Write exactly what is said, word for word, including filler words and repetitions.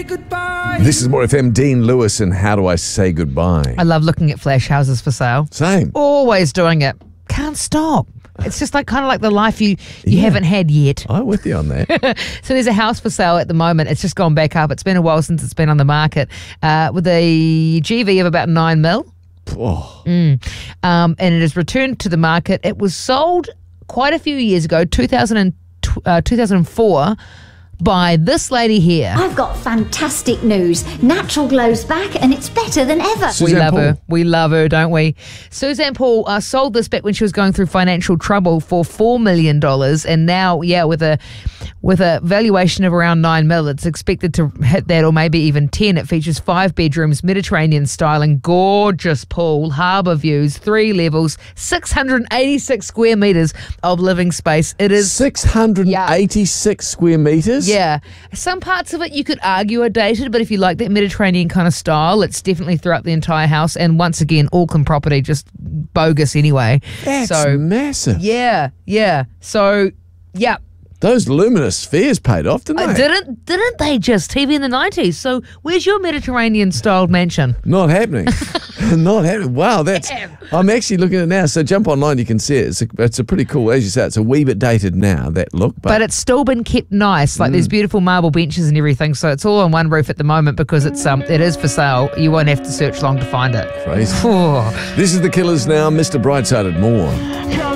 goodbye. This is More F M, Dean Lewis, and How Do I Say Goodbye? I love looking at flash houses for sale. Same. Always doing it. Can't stop. It's just like kind of like the life you, you Yeah. haven't had yet. I'm with you on that. So there's a house for sale at the moment. It's just gone back up. It's been a while since it's been on the market uh, with a G V of about nine mil. Oh, Mm. Um, and it has returned to the market. It was sold quite a few years ago, two thousand four, by this lady here. I've got fantastic news. Natural Glow's back and it's better than ever. We Suzanne love Paul. her. We love her, don't we? Suzanne Paul uh, sold this back when she was going through financial trouble for four million dollars. And now, yeah, with a with a valuation of around nine mil, it's expected to hit that or maybe even ten. It features five bedrooms, Mediterranean styling, gorgeous pool, harbour views, three levels, six hundred eighty-six square metres of living space. It is... six hundred eighty-six square metres? Yeah. Some parts of it you could argue are dated, but if you like that Mediterranean kind of style, it's definitely throughout the entire house. And once again, Auckland property, just bogus anyway. That's so, massive. yeah, yeah. So, yeah. Those luminous spheres paid off, didn't Uh, they? didn't didn't they just T V in the nineties? So where's your Mediterranean styled mansion? Not happening. Not happening. Wow, that's... Damn. I'm actually looking at it now. So jump online, you can see it. It's a, it's a pretty cool, as you say, it's a wee bit dated now, that look. But, But it's still been kept nice. Like there's beautiful marble benches and everything. So it's all on one roof at the moment because it's um it is for sale. You won't have to search long to find it. crazy. Oh. This is The Killers now. Mister Brightside at more.